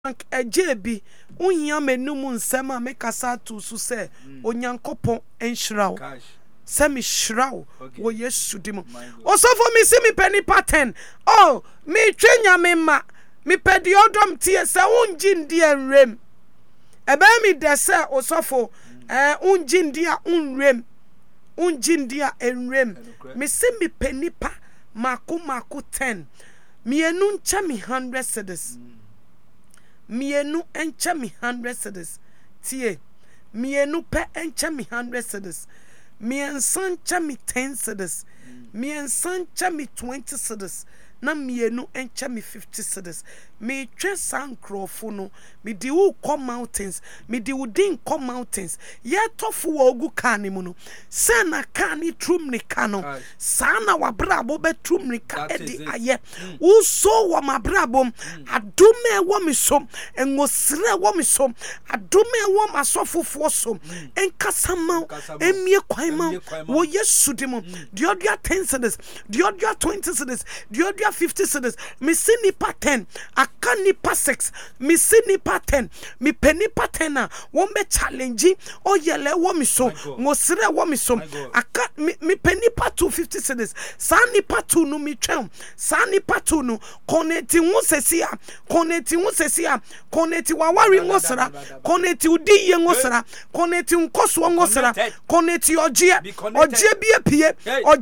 ejebi unya menum nsema mekasa to so se onyankopon enhirawo se me hirawo wo Yesu dimo osofo mi se mi peni pattern oh mi twenya me ma mi pedi odom tie se unji ndi enrem ebe mi de se osofo unji ndi a unrem unji ndi a enrem mi se mi peni pa mako 10 mienu ncha mi 100 cedis mienu encha mi 100 cedis tie mienu pe encha mi 100 cedis miensan cha mi 10 cedis miensan cha mi 20 cedis na mienu encha mi 50 cedis me twe sankrofo no me di wo come mountains me di wo din come mountains ye tofo wo ogu kan mu no se na kan ni trum ni kano sa na wabrabo be trum ni ka edi aye wo so wo mabrabo adume wo mi som engosre wo mi som adume wo masofofo som enkasama emie kwan ma wo Yesu dimo di odua 10 cedis di odua 20 cedis di odua 50 cedis me sini pattern akani pa 6 mi sini pattern mi penny pattern a won be challenge o yele wo mi so ngosire wo mi so aka mi penny pa 250 cedis sani pa 2 no mi twem sani pa 2 no connect hu sesia connect wa wari ngosira connect udi ye ngosira connect nkoso ngosira connect oje bi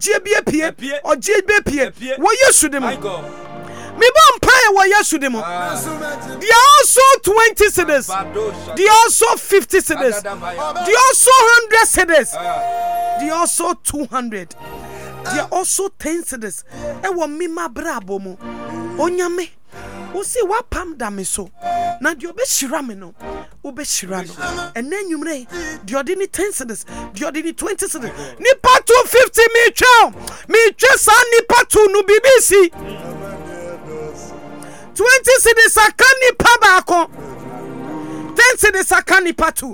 epie wo Yesu dem me bon pay wo Yesu dem they also 20 cedis they also 50 cedis they also 100 cedis they also 200 they also 10 cedis e wo mi mabrabo mu onyame wo si wa pam da me so na de obeshira me no obeshira no enanwumre de odi ni 10 cedis de odi ni 20 cedis nipa 250 me twa sa nipa 2 no BBC 20 cedis akani pa baako 10 cedis akani pa 2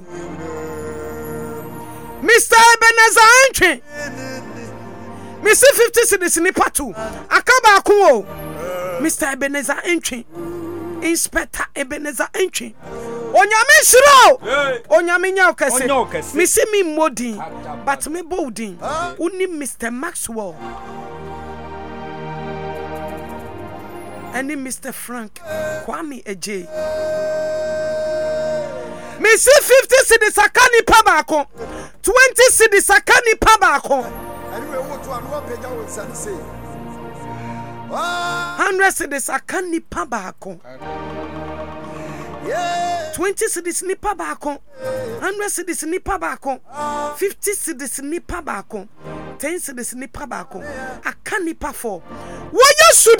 Mr. Ebenezer entry me see 50 cedis ni pa 2 akaba ako o Mr. Ebenezer entry Inspector Ebenezer entry onyame shiro onyame nya okese me see me modin but me boldin uni Mr. Maxwell and Mr. Frank Kwame Eje me see 50 cedis akani pa baako 20 cedis akani pa baako 100 cedis akani pa baako 20 cedis ni pa baako 100 cedis ni pa baako 50 cedis ni pa baako 10 cedis ni pa baako akani pa 4 wo Yesu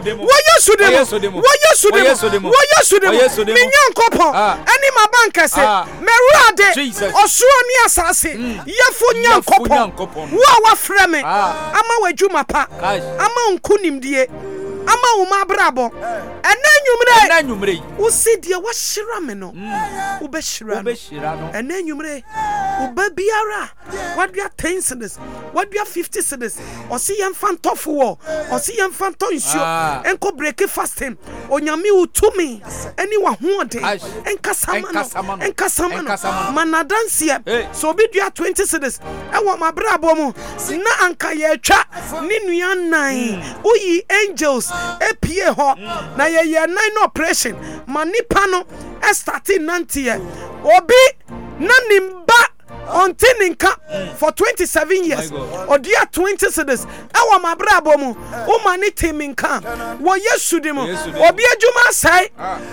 demo minyankopon ani mabanka se merade osuro ni asase yefo nyankopon wo afre me ama wadwuma pa ama nkunimdie ama wo mabrabo enanwumre usidie wo hyira me no wo behira no enanwumre wo babiara wadua 10 cedis wadua 50 cedis osi yemfa ntofo wo osi yemfa ntonsuo enko break fasting onyame utumi eni wa hoode enkasama no manadansie so bidua 20 cedis ewo mabrabo mu na anka ye twa ni nua nan uyi angels epie ho na ye nine operation manipa no starting 90 obi na nimba ontininka for 27 years odia 20 cedis ewa mabrabo mu o mani timinka wo Yesu dimo obi adwuma sai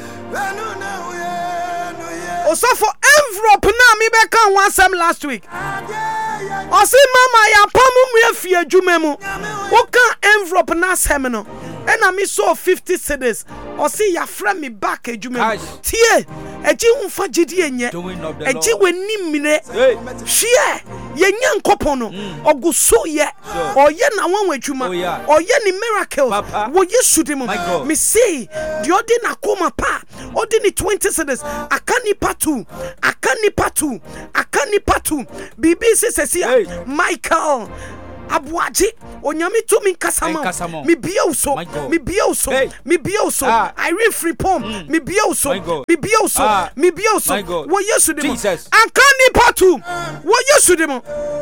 osofo envelope na mi be kan wansam last week osi mama ya pamu mu afie adwuma mu wo kan envelope na sem no ena mi so 50 cedis osi ya fra me back adwuma mu tie eji unfa gidi enye eji weni mire hwie ye nyankopon no oguso ye oye na wan adwuma oye ni miracles wo Yesu dimo me say the odi na koma pa odi ni 20 cedis akani pa 2 BBC says here Michael Abuaji, onyame to me kasama. Me bioso, me bioso, me bioso. I read free poem. Me bioso, me bioso, me bioso. What you should do? Ankani patu. What you should do?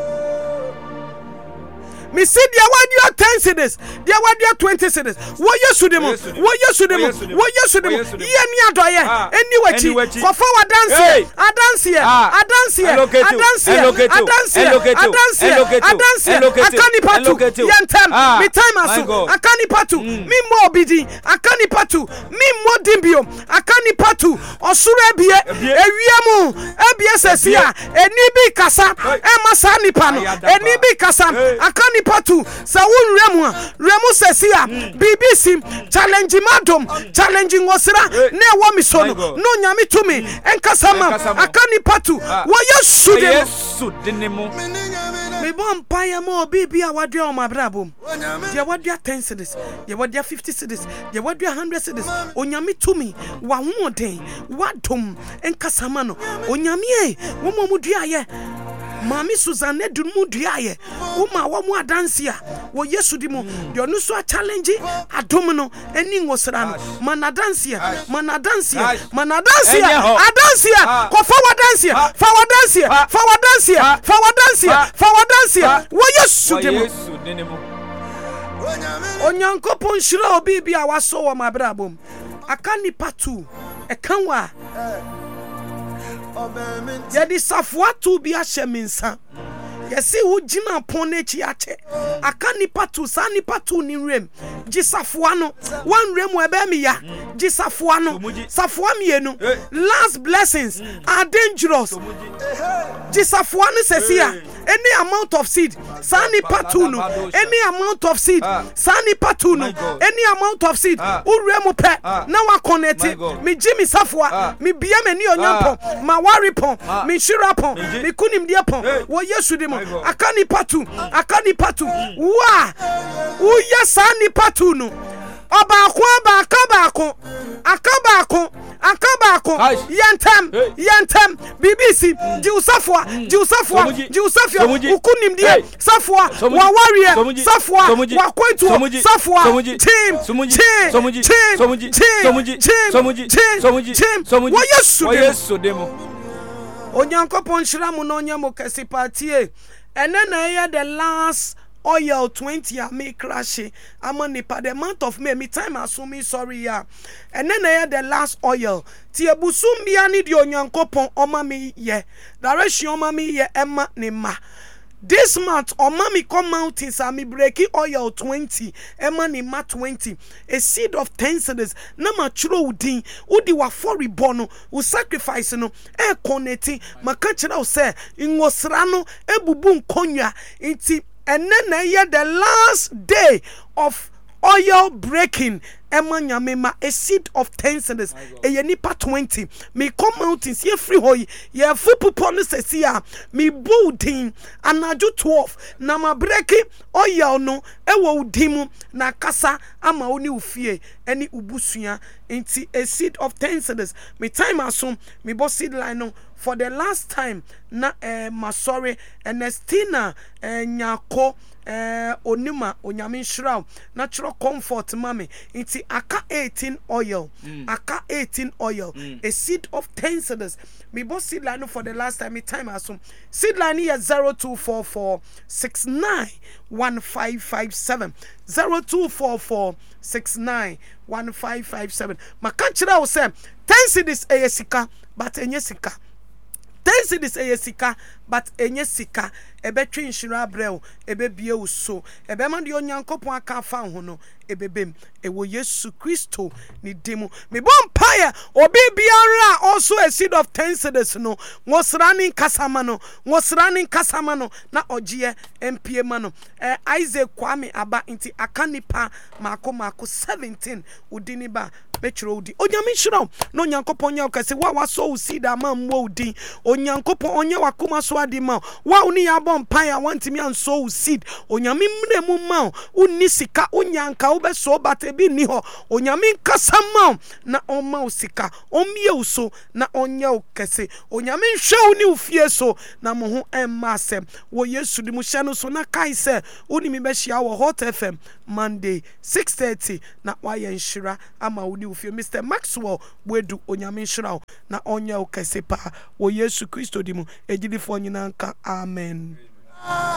Me see the award you are 10 cities, the award you are 20 cities. What you should do? What you should do? What you should do? Yeah, me adoye. Anyway, for forward dance here, I dance here, I dance here, I dance here, I dance here, I dance here, I dance here. I can't patu. Yantem, me time aso. I can't patu. Me more bidi. I can't patu. Me more dimbio. I can't patu. Osure bie. Ewiamu. Ebiesesia. Enibi kasa. Emasani pano. Enibi kasa. I can't patu sawun remu sesia BBC challenge madam challenging osira ne wo mi so no nyame to me enkasama akani patu wo yesu de mo me bon paya mo bibi awade o mabrabom de awade 10 cities de awade 50 cities de awade 100 cities onyame to me wa hoden wadom enkasama no onyame wo mo duaye Mami Suzanne Dumu Diaye, Uma Wamu Adansia, wo Yesu Dimo, Yonuso challenge a domino, and Ningosrano, Manadansia, Manadansia, Manadansia, Adansia, go forward dansia, forward dansia, forward dansia, forward dansia, forward dansia, wo Yesu Dimo. Onyanko Ponshiro Bibi Awaso wa Mabrabum, Akani Patu, a Kanwa. Yedi safwa tu bi ahye minsa yesi wo gina pon echi ache aka nipa tu sa nipa tu ni rem gi safwa no wan rem ebe mi ya gi safwa no safwa mienu last blessings are dangerous gi safwa no sesia any amount of seed sa nipa tu no any amount of seed sa nipa tu no any amount of seed wo rem pe na wa connect mi gi mi safwa mi bia mani onyampo ma wari pon mi shira pon mi kunim dia pon wo Yesu de akani patu wa uya sani patu no akabako yantem BBC jiusafwa ukunim die safwa wa warrior safwa wa kwetu safwa team wa Yesu demo Onyankopon shiramu no nyamo kesipatie ene na ye the last oil 20 ya me crash amanipa the month of May time asumi sorry ya ene na ye the last oil ti ebusum bia ni di Onyankopon oma me ye direction oma me ye emma ne ma this month on Mami come mountains and me breaking oil 20 emani ma 20 a seed of 10 cedis na ma churo udin udi wa for bono u sacrifice no e connecting maka chira o say ngosra no ebubu nkonwa nti ene na ye the last day of oil breaking Emanyamema a seed of 10 cedis a yenipa 20 me come mountains ye free hoy ye fupu policesia me building anaju 12 na ma breaki oil no ewo udimu na kasa ama oni ufie eni ubusua inti a seed of 10 cedis me time asum me bo seed line no for the last time na masore Ernestina nyako onima onyame shraw natural comfort mame inti aka 18 oil a seed of 10 cedis me boss seed line for the last time me time asum seed line here 0244691557 0244691557 makanchira wo say 10 cedis eyesika but enyesika 10 cedis eyesika but enyesika ebetwe nshira brel ebebie uso ebema de Onyankopon aka fa ho no ebebem ewo Yesu Kristo ni demo me bompire obi biara also a seed of 10 cedis no ngosrani kasama no na ogie mpie ma no Isaac Kwame aba inti akanipa mako 17 udini ba betro udi onyame shiro no Onyankopon nya okase wa so seed ama mwo udi Onyankopon onye wakoma so adi ma wa uni ya wabɔ mpae a wantimi anso wo seed onyame mmerɛ mu ma wo unni sika unyanka wo bɛso bata bi ni hɔ onyame nkasa ma na ɔma wo sika ɔmmie wo so na ɔnyɛ wo kɛse onyame nhwɛ wo ne wo fie so na mo ho ɛmma asɛm wo Yesu di mu hyɛ no so na kai sɛ woni mi bɛhyia wɔ Hot FM Monday 6:30 na wayɛ nhyira ama wo ne wo fie Mr. Maxwell Wedu onyame nhyira wo na ɔnyɛ wo kɛse pa wo Yesu Kristo di mu egyidifo nyina nka amen.